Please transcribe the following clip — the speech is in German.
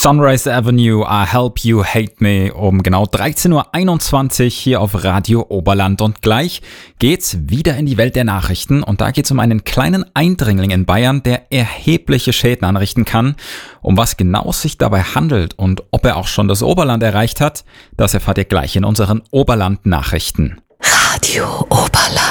Sunrise Avenue, I Help You Hate Me um genau 13.21 Uhr hier auf Radio Oberland. Und gleich geht's wieder in die Welt der Nachrichten. Und da geht's um einen kleinen Eindringling in Bayern, der erhebliche Schäden anrichten kann. Um was genau es sich dabei handelt und ob er auch schon das Oberland erreicht hat, das erfahrt ihr gleich in unseren Oberland-Nachrichten. Radio Oberland.